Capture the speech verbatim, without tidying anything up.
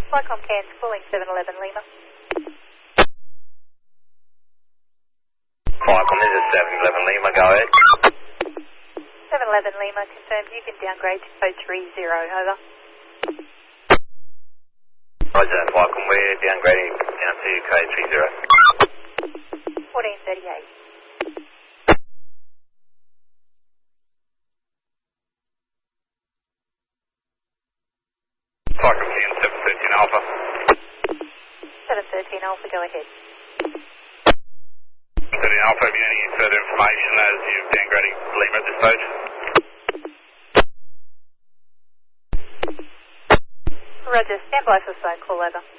Flycom Cairns calling seven eleven Lima. Flycom, this is seven eleven Lima, go ahead. seven eleven Lima confirmed you can downgrade to code three zero, over. Roger, Flycom, we're downgrading down to code three zero. fourteen thirty-eight. Flycom Cairns seven thirteen Alpha. seven thirteen Alpha, go ahead. thirteen Alpha, have you any further information as you're downgrading Lima at this stage? Roger, stand by for phone call, over.